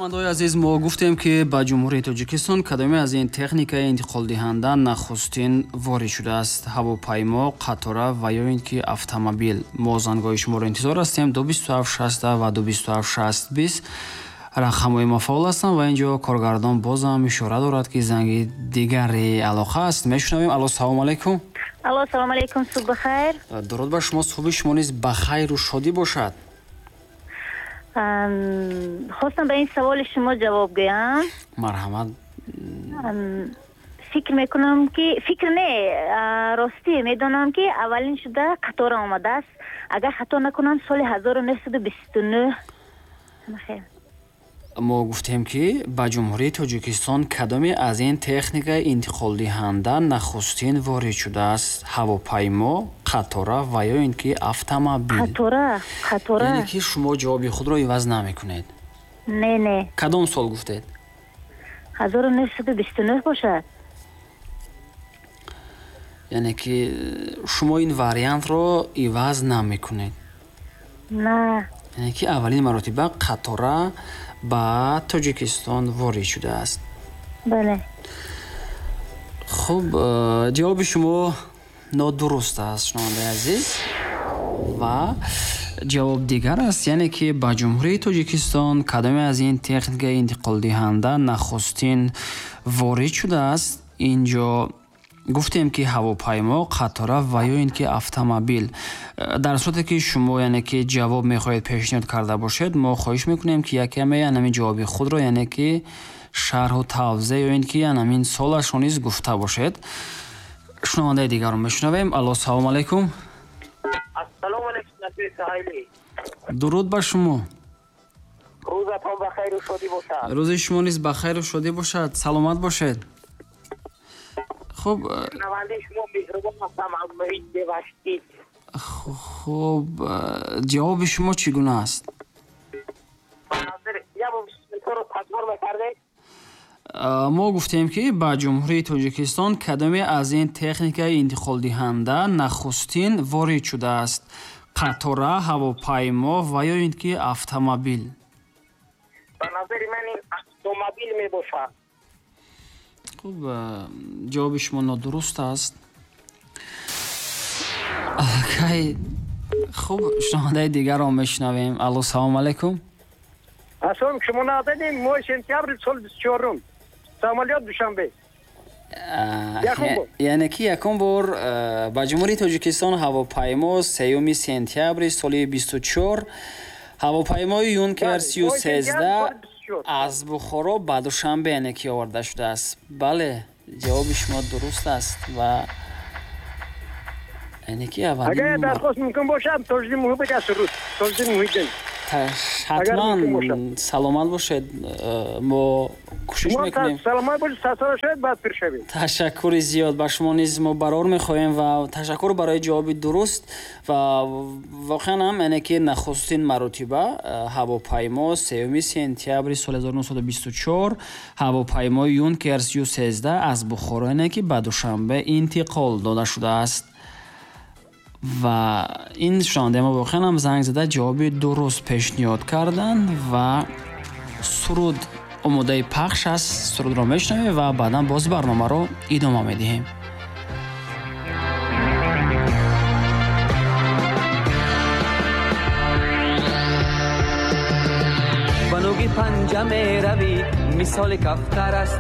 шунавандаои азиз, мо гуфтем ки ба ҷумҳурии Тоҷикистон кадоме аз ин техникаи интиқолдиҳанда нахустин ворид шудааст: ҳавопаймо, қатора ва ё ин ки автомобил. Мо зангои шуморо интизор ҳастем 22760 ва 2276020 рақамҳои мо фаъол ҳастанд ва ин ҷо коргардон бозам ишора дорад ки занги дигари алоқа аст. Мешунавем. Алло, салому алайкум. Алло, салому алайкум, субҳ бахайр. Дуруд ба шумо, субҳи шумо низ ба хайру шодӣ бошад. хостам ба ин саволи шумо ҷавоб гӯям. Марҳамат. фикр мекунам ки ростӣ медонам ки аввалин шуда қатора омадааст. Агар хато накунам соли 1929. мо гуфтем ки ба ҷумҳурии Тоҷикистон кадоме аз ин техникаи интиқолдиҳанда нахустин ворид шудааст: ҳавопаймо, қатора ва ё ин ки автомобил. қатора. Яъне ки шумо ҷавоби худро иваз намекунед. Не. Кадом сол гуфтед? 1929 бошад. Яъне ки шумо ин вариантро иваз намекунед. На. яъне ки аввалин маротиба қатора ба Тоҷикистон ворид шудааст. Бале. хуб, ҷавоби шумо нодуруст аст, шунавандаи азиз. Ва ҷавоб дигар аст, яъне ки ба ҷумҳурии Тоҷикистон кадоме аз ин техникаи интиқолдиҳанда нахустин ворид шудааст. Инҷо гуфтем ки ҳавопаймо, қатора ва ё ин ки автомобил. дар сурате ки шумо яъне ки ҷавоб мехоҳед пешниҳод карда бошед, мо хоҳиш мекунем ки якаме ҳамин ҷавоби худро яъне ки шарҳу тавзеъ ё ин ки ҳамин солашро низ гуфта бошед. шунавандаи дигарро мешунавем. Алло, салому алайкум. Ассалому алайкум, Насир Саҳайли. дуруд ба шумо. рӯзатон ба хайру шодӣ бошад. рӯзи шумо низ ба хайру шодӣ бошад. саломат бошед. хуб, шунавандаи шумо меҳрубон ҳастам аз муҳит Бевашти. хуб, ҷавоби шумо чӣ гуна аст? Назир, яборо таҷрибо мекардед? мо гуфтем ки ба ҷумҳурии Тоҷикистон кадоме аз ин техникаи интиқолдиҳанда нахустин ворид шудааст: қатора, ҳавопаймо ва ё ин ки автомобил. ба назари ман ин автомобил мебошад. хуб, ҷавоби шумо нодуруст аст. хуб, шунавандаи дигарро мешунавем. Алло, салому алайкум. Аслом, шумо нададем моҳи сентябри соли 24 самолёт Душанбе. яъне ки якум бор ба ҷумҳурии Тоҷикистон ҳавопаймо 3 сентябри соли 24, ҳавопаймои Юнкер 313 аз Бухоро ба Душанбе яъне ки оварда шудааст. бале, ҷавоби шумо дуруст аст ва яъне ки агар дархост мумкин бошад тоҷи муҳибат аст рӯз тоҷи муҳидин ҳатман саломат бошед. мо кӯшиш мекунем. саломат бошед, сасора шояд баъд пир шавед. ташаккури зиёд ба шумо низ мо барор мехоҳем ва ташаккур барои ҷавоби дуруст. ва воқеан ҳам яъне ки нахустин маротиба ҳавопаймо 3 сентябри соли 1924, ҳавопаймои Юнкер 313 аз Бухоро яъне ки ба Душанбе интиқол дода шудааст. ва ин шунавандаи мо воқеан ҳам занг зада ҷавоби дуруст пешниҳод карданд ва суруд омодаи пахш аст. сурудро мешунавем ва баъдан боз барномаро идома медиҳем. ба нуги панҷа меравӣ, мисоли кафтар аст